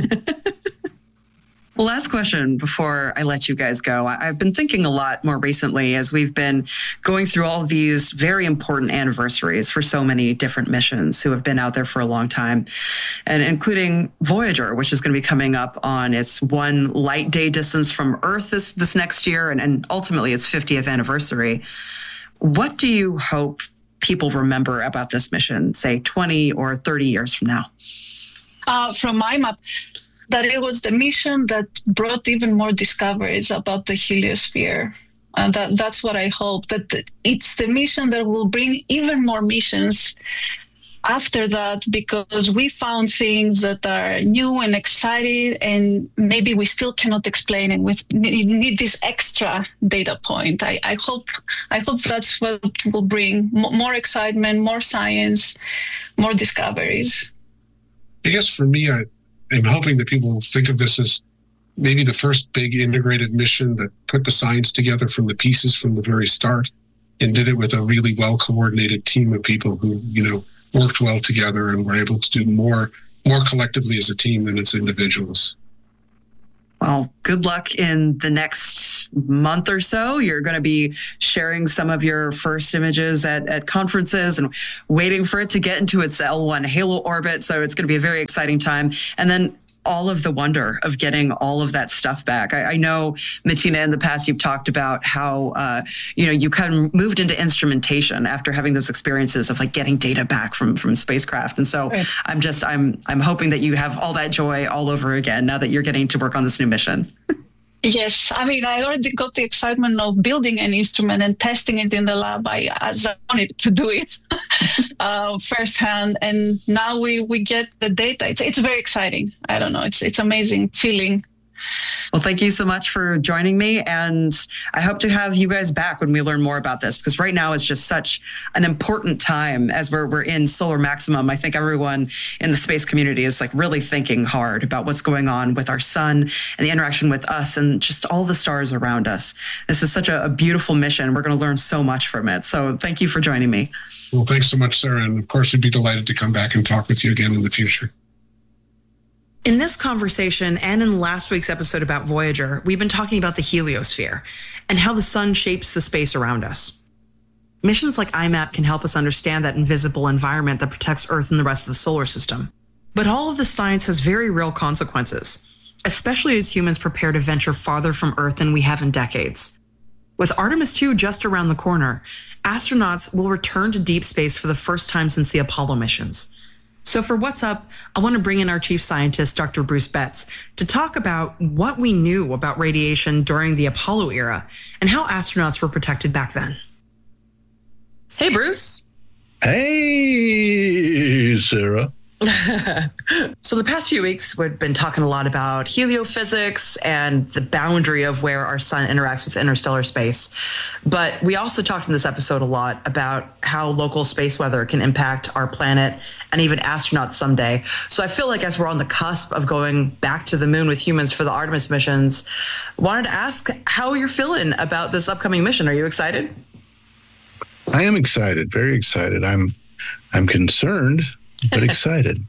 Last question before I let you guys go. I've been thinking a lot more recently as we've been going through all of these very important anniversaries for so many different missions who have been out there for a long time, and including Voyager, which is going to be coming up on its one light day distance from Earth this, this next year, and, and ultimately its fiftieth anniversary. What do you hope people remember about this mission, say twenty or thirty years from now? Uh, from I MAP, that it was the mission that brought even more discoveries about the heliosphere. And that, that's what I hope, that it's the mission that will bring even more missions after that, because we found things that are new and exciting, and maybe we still cannot explain, and we need this extra data point. I, I hope I hope that's what will bring more excitement, more science, more discoveries. I guess for me, I am hoping that people will think of this as maybe the first big integrated mission that put the science together from the pieces from the very start, and did it with a really well-coordinated team of people who, you know, worked well together and were able to do more more collectively as a team than as individuals. Well, good luck in the next month or so. You're going to be sharing some of your first images at, at conferences and waiting for it to get into its L one halo orbit. So it's going to be a very exciting time. And then all of the wonder of getting all of that stuff back. I, I know, Martina, in the past, you've talked about how, uh, you know, you kind of moved into instrumentation after having those experiences of like getting data back from, from spacecraft. And so right. I'm just, I'm, I'm hoping that you have all that joy all over again now that you're getting to work on this new mission. Yes, I mean, I already got the excitement of building an instrument and testing it in the lab. I, as I wanted to do it uh, firsthand, and now we, we get the data. It's it's very exciting. I don't know. It's it's amazing feeling. Well, thank you so much for joining me. And I hope to have you guys back when we learn more about this, because right now is just such an important time as we're, we're in solar maximum. I think everyone in the space community is like really thinking hard about what's going on with our sun and the interaction with us and just all the stars around us. This is such a, a beautiful mission. We're going to learn so much from it. So thank you for joining me. Well, thanks so much, Sarah. And of course, we'd be delighted to come back and talk with you again in the future. In this conversation and in last week's episode about Voyager, we've been talking about the heliosphere and how the sun shapes the space around us. Missions like I MAP can help us understand that invisible environment that protects Earth and the rest of the solar system. But all of this science has very real consequences, especially as humans prepare to venture farther from Earth than we have in decades. With Artemis two just around the corner, astronauts will return to deep space for the first time since the Apollo missions. So for What's Up, I want to bring in our chief scientist, Doctor Bruce Betts, to talk about what we knew about radiation during the Apollo era and how astronauts were protected back then. Hey, Bruce. Hey, Sarah. So the past few weeks, we've been talking a lot about heliophysics and the boundary of where our sun interacts with interstellar space. But we also talked in this episode a lot about how local space weather can impact our planet and even astronauts someday. So I feel like as we're on the cusp of going back to the moon with humans for the Artemis missions, wanted to ask how you're feeling about this upcoming mission. Are you excited? I am excited, very excited. I'm, I'm concerned, but excited.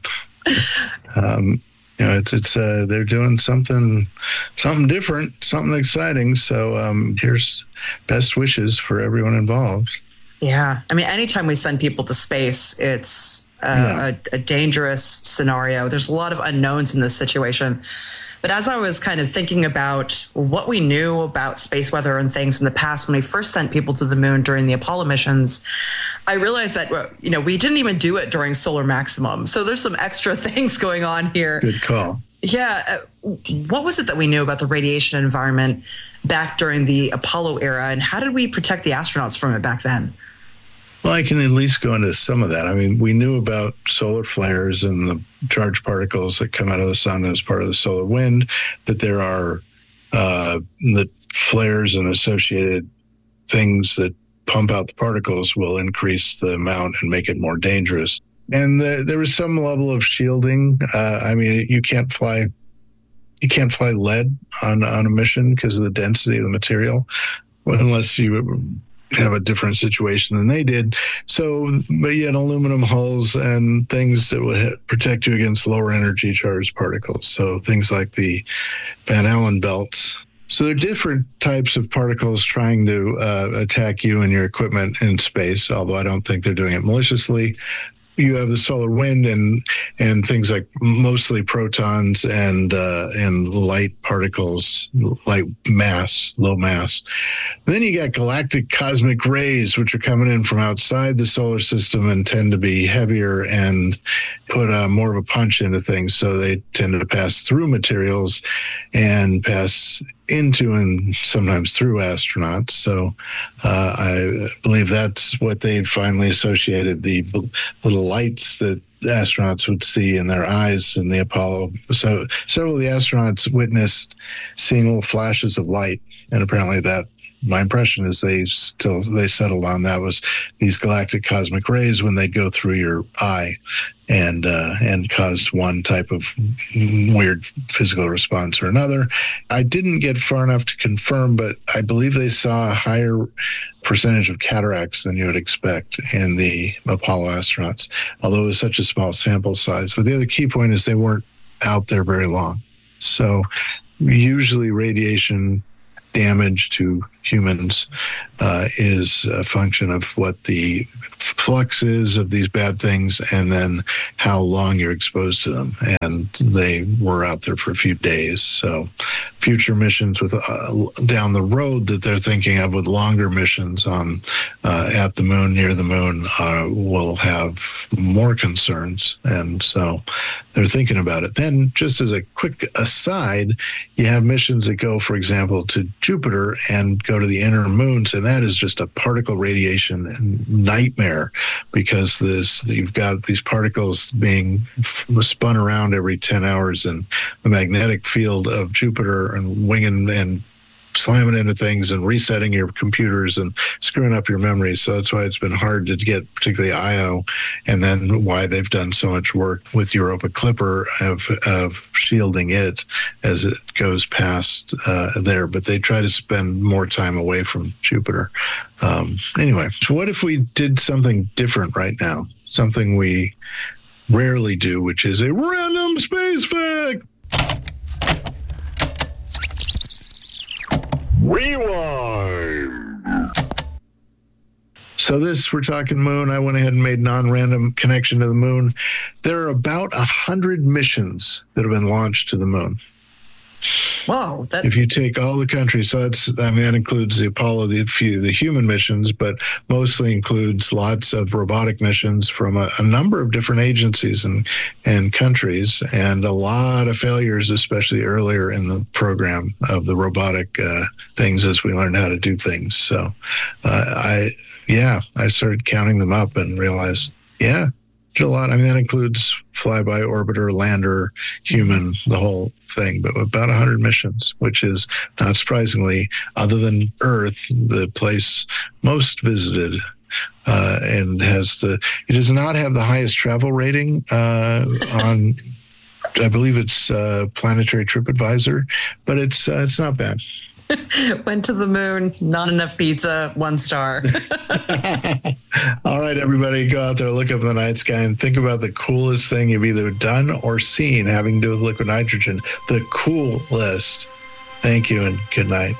um, you know, it's it's uh, they're doing something something different, something exciting. So um, here's best wishes for everyone involved. Yeah, I mean, anytime we send people to space, it's uh, yeah. a, a dangerous scenario. There's a lot of unknowns in this situation. But as I was kind of thinking about what we knew about space weather and things in the past when we first sent people to the moon during the Apollo missions, I realized that, you know, we didn't even do it during solar maximum. So there's some extra things going on here. Good call. Yeah. What was it that we knew about the radiation environment back during the Apollo era, and how did we protect the astronauts from it back then? Well, I can at least go into some of that. I mean, we knew about solar flares and the charged particles that come out of the sun as part of the solar wind, that there are uh, the flares and associated things that pump out the particles will increase the amount and make it more dangerous. And the, there was some level of shielding. Uh, I mean, you can't fly, you can't fly lead on, on a mission because of the density of the material, unless you have a different situation than they did. So, but you had aluminum hulls and things that would protect you against lower energy charged particles. So things like the Van Allen belts. So there are different types of particles trying to uh, attack you and your equipment in space, although I don't think they're doing it maliciously. You have the solar wind and and things like mostly protons and uh, and light particles, light mass, low mass. Then you got galactic cosmic rays, which are coming in from outside the solar system and tend to be heavier and put uh, more of a punch into things. So they tend to pass through materials and pass into and sometimes through astronauts. So uh, I believe that's what they finally associated, the little lights that astronauts would see in their eyes in the Apollo. So several of the astronauts witnessed seeing little flashes of light, and apparently that, my impression is they still they settled on that was these galactic cosmic rays when they'd go through your eye and uh, and caused one type of weird physical response or another. I didn't get far enough to confirm, but I believe they saw a higher percentage of cataracts than you would expect in the Apollo astronauts, although it was such a small sample size. But the other key point is they weren't out there very long. So usually radiation damage to humans uh, is a function of what the flux is of these bad things and then how long you're exposed to them. And they were out there for a few days. So future missions with uh, down the road that they're thinking of with longer missions on uh, at the moon, near the moon, uh, will have more concerns. And so they're thinking about it. Then just as a quick aside, you have missions that go, for example, to Jupiter and go to the inner moons, and that is just a particle radiation nightmare because this you've got these particles being spun around every ten hours in the magnetic field of Jupiter and winging and slamming into things and resetting your computers and screwing up your memory. So that's why it's been hard to get particularly I O, and then why they've done so much work with Europa Clipper of, of shielding it as it goes past uh, there. But they try to spend more time away from Jupiter. Um, anyway, so what if we did something different right now? Something we rarely do, which is a random space fact. Rewind. So this, we're talking moon. I went ahead and made non-random connection to the moon. There are about a hundred missions that have been launched to the moon. Wow. That... If you take all the countries, so it's, I mean, that includes the Apollo, the few, the human missions, but mostly includes lots of robotic missions from a, a number of different agencies and, and countries, and a lot of failures, especially earlier in the program of the robotic uh, things as we learned how to do things. So uh, I, yeah, I started counting them up and realized, yeah, a lot. I mean, that includes flyby, orbiter, lander, human, the whole thing, but about one hundred missions, which is not surprisingly, other than Earth, the place most visited uh, and has the, it does not have the highest travel rating uh, on, I believe it's uh, Planetary TripAdvisor, but it's uh, it's not bad. Went to the moon, not enough pizza, one star. All right, everybody, go out there, look up in the night sky, and think about the coolest thing you've either done or seen having to do with liquid nitrogen. The coolest. Thank you, and good night.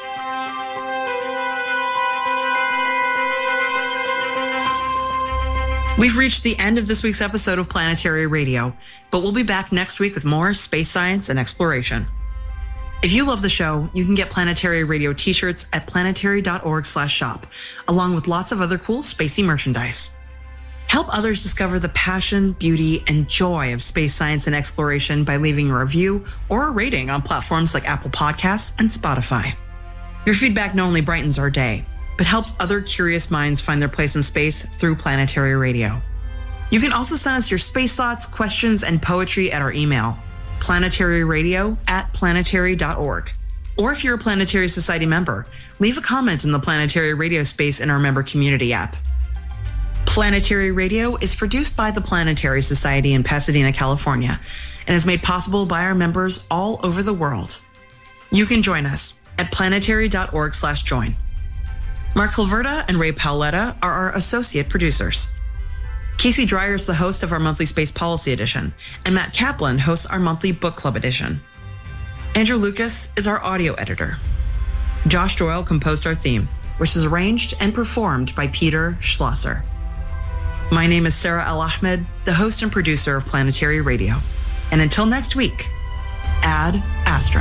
We've reached the end of this week's episode of Planetary Radio, but we'll be back next week with more space science and exploration. If you love the show, you can get Planetary Radio t-shirts at planetary.org slash shop, along with lots of other cool spacey merchandise. Help others discover the passion, beauty, and joy of space science and exploration by leaving a review or a rating on platforms like Apple Podcasts and Spotify. Your feedback not only brightens our day, but helps other curious minds find their place in space through Planetary Radio. You can also send us your space thoughts, questions, and poetry at our email, planetaryradio at planetary dot org. Or if you're a Planetary Society member, leave a comment in the Planetary Radio space in our member community app. Planetary Radio is produced by the Planetary Society in Pasadena, California, and is made possible by our members all over the world. You can join us at planetary dot org slash join. Mark Hilverda and Ray Paoletta are our associate producers. Casey Dreyer is the host of our monthly Space Policy Edition, and Matt Kaplan hosts our monthly Book Club Edition. Andrew Lucas is our audio editor. Josh Doyle composed our theme, which is arranged and performed by Peter Schlosser. My name is Sarah El-Ahmed, the host and producer of Planetary Radio. And until next week, Ad Astra.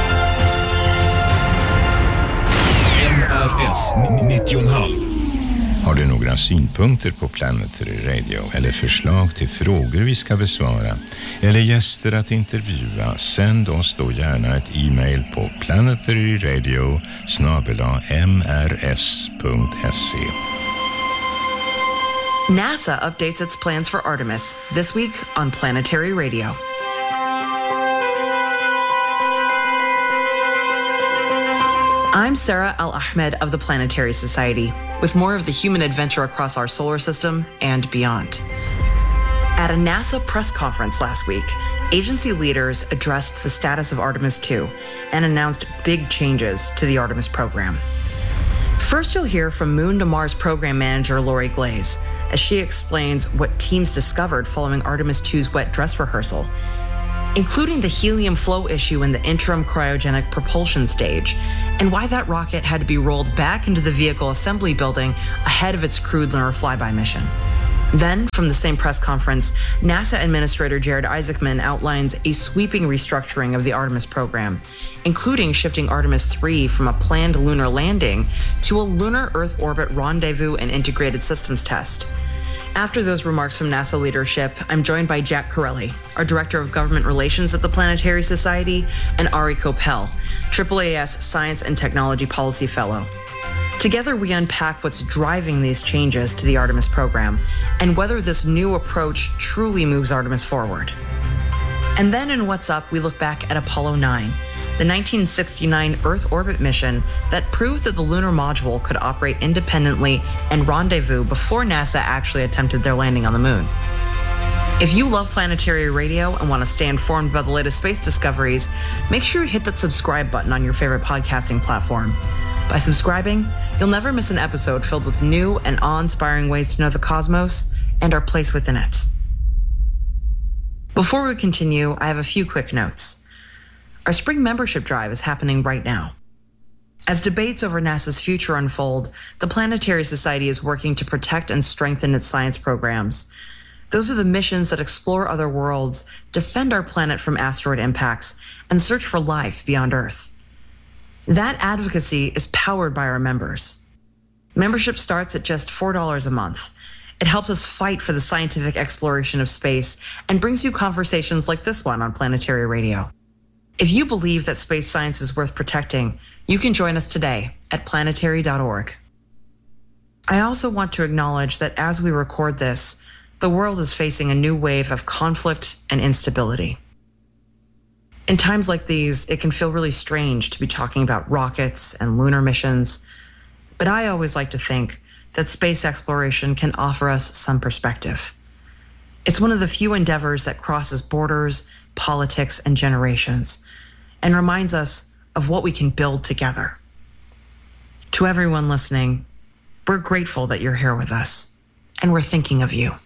N R S nittio komma fem Har du några synpunkter på Planetary Radio eller förslag till frågor vi ska besvara eller gäster att intervjua, sänd oss då gärna ett e-mail på planetaryradio snabel-a m r s punkt s e. NASA updates its plans for Artemis this week on Planetary Radio. I'm Sarah Al-Ahmed of the Planetary Society, with more of the human adventure across our solar system and beyond. At a NASA press conference last week, agency leaders addressed the status of Artemis two and announced big changes to the Artemis program. First, you'll hear from Moon to Mars program manager Lori Glaze as she explains what teams discovered following Artemis two's wet dress rehearsal, including the helium flow issue in the interim cryogenic propulsion stage, and why that rocket had to be rolled back into the vehicle assembly building ahead of its crewed lunar flyby mission. Then, from the same press conference, NASA Administrator Jared Isaacman outlines a sweeping restructuring of the Artemis program, including shifting Artemis three from a planned lunar landing to a lunar Earth orbit rendezvous and integrated systems test. After those remarks from NASA leadership, I'm joined by Jack Corelli, our Director of Government Relations at the Planetary Society, and Ari Kopel, triple A S Science and Technology Policy Fellow. Together, we unpack what's driving these changes to the Artemis program and whether this new approach truly moves Artemis forward. And then in What's Up, we look back at Apollo nine, the nineteen sixty-nine Earth orbit mission that proved that the lunar module could operate independently and rendezvous before NASA actually attempted their landing on the moon. If you love Planetary Radio and want to stay informed about the latest space discoveries, make sure you hit that subscribe button on your favorite podcasting platform. By subscribing, you'll never miss an episode filled with new and awe-inspiring ways to know the cosmos and our place within it. Before we continue, I have a few quick notes. Our spring membership drive is happening right now. As debates over NASA's future unfold, the Planetary Society is working to protect and strengthen its science programs. Those are the missions that explore other worlds, defend our planet from asteroid impacts, and search for life beyond Earth. That advocacy is powered by our members. Membership starts at just four dollars a month. It helps us fight for the scientific exploration of space and brings you conversations like this one on Planetary Radio. If you believe that space science is worth protecting, you can join us today at planetary dot org. I also want to acknowledge that as we record this, the world is facing a new wave of conflict and instability. In times like these, it can feel really strange to be talking about rockets and lunar missions, but I always like to think that space exploration can offer us some perspective. It's one of the few endeavors that crosses borders, politics, and generations, and reminds us of what we can build together. To everyone listening, we're grateful that you're here with us, and we're thinking of you.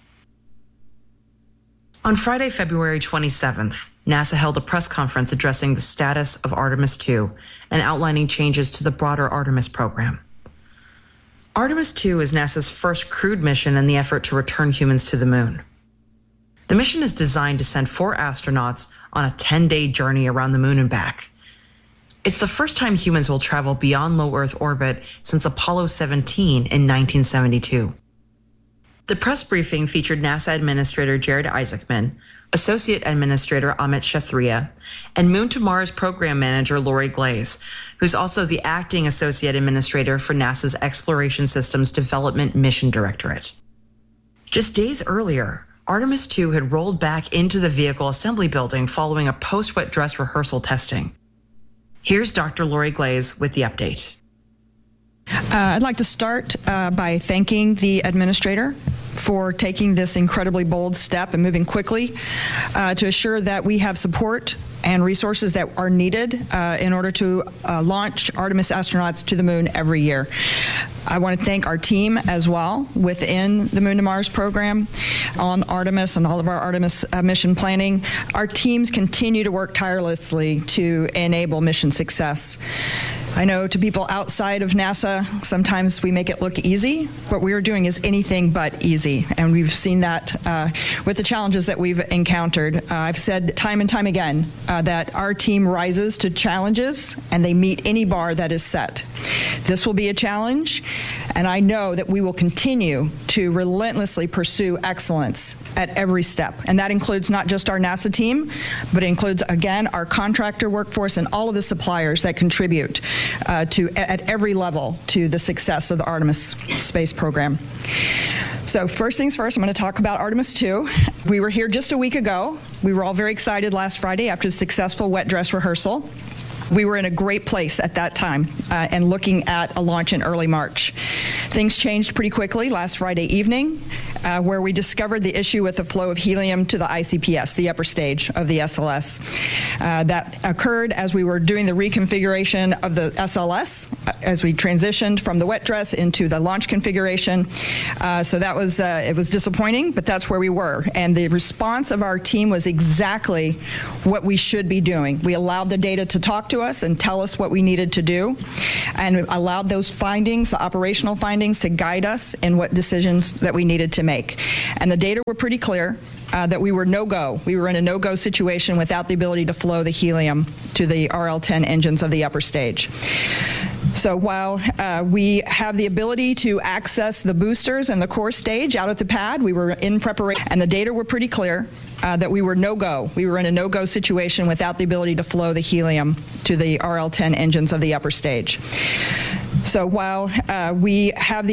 On Friday, February twenty-seventh, NASA held a press conference addressing the status of Artemis two and outlining changes to the broader Artemis program. Artemis two is NASA's first crewed mission in the effort to return humans to the moon. The mission is designed to send four astronauts on a ten-day journey around the moon and back. It's the first time humans will travel beyond low Earth orbit since Apollo seventeen in nineteen seventy-two. The press briefing featured NASA Administrator Jared Isaacman, Associate Administrator Amit Kshatriya, and Moon to Mars Program Manager Lori Glaze, who's also the Acting Associate Administrator for NASA's Exploration Systems Development Mission Directorate. Just days earlier, Artemis two had rolled back into the vehicle assembly building following a post-wet dress rehearsal testing. Here's Doctor Lori Glaze with the update. Uh, I'd like to start uh, by thanking the administrator for taking this incredibly bold step and moving quickly uh, to assure that we have support and resources that are needed uh, in order to uh, launch Artemis astronauts to the moon every year. I want to thank our team as well within the Moon to Mars program on Artemis and all of our Artemis uh, mission planning. Our teams continue to work tirelessly to enable mission success. I know to people outside of NASA, sometimes we make it look easy. What we are doing is anything but easy, and we've seen that uh, with the challenges that we've encountered. Uh, I've said time and time again uh, that our team rises to challenges, and they meet any bar that is set. This will be a challenge, and I know that we will continue to relentlessly pursue excellence at every step, and that includes not just our NASA team, but it includes, again, our contractor workforce and all of the suppliers that contribute uh, to at every level to the success of the Artemis space program. So first things first, I'm going to talk about Artemis two. We were here just a week ago. We were all very excited last Friday after the successful wet dress rehearsal. We were in a great place at that time uh, and looking at a launch in early March. Things changed pretty quickly last Friday evening, uh, where we discovered the issue with the flow of helium to the I C P S, the upper stage of the S L S. Uh, that occurred as we were doing the reconfiguration of the S L S, uh, as we transitioned from the wet dress into the launch configuration. Uh, so that was, uh, it was disappointing, but that's where we were. And the response of our team was exactly what we should be doing. We allowed the data to talk to us and tell us what we needed to do, and allowed those findings, the operational findings, to guide us in what decisions that we needed to make. And the data were pretty clear uh, that we were no-go. We were in a no-go situation without the ability to flow the helium to the R L ten engines of the upper stage. So while uh, we have the ability to access the boosters and the core stage out at the pad, we were in preparation, and the data were pretty clear uh, that we were no-go. We were in a no-go situation without the ability to flow the helium to the R L ten engines of the upper stage. So while uh, we have the